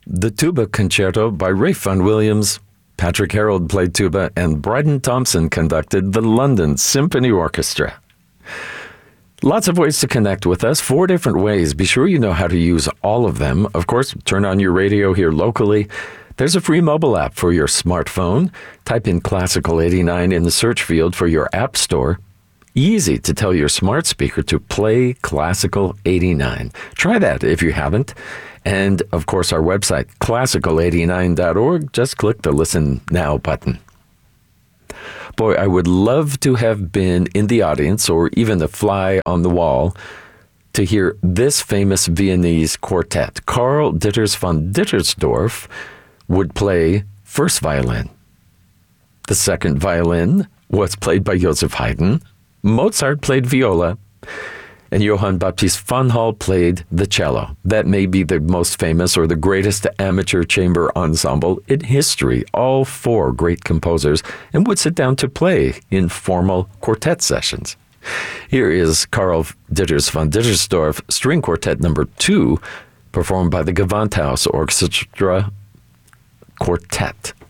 The Tuba Concerto by Ralph Vaughan Williams. Patrick Harold played tuba, and Bryden Thompson conducted the London Symphony Orchestra. Lots of ways to connect with us, 4 different ways. Be sure you know how to use all of them. Of course, turn on your radio here locally. There's a free mobile app for your smartphone. Type in Classical 89 in the search field for your app store. Easy to tell your smart speaker to play Classical 89. Try that if you haven't. And, of course, our website, classical89.org. Just click the Listen Now button. Boy, I would love to have been in the audience or even a fly on the wall to hear this famous Viennese quartet. Karl Ditters von Dittersdorf would play first violin. The second violin was played by Joseph Haydn. Mozart played viola. And Johann Baptist von Hall played the cello. That may be the most famous or the greatest amateur chamber ensemble in history. All 4 great composers, and would sit down to play in formal quartet sessions. Here is Karl Ditters von Dittersdorf String Quartet No. 2, performed by the Gewandhaus Orchestra Quartet.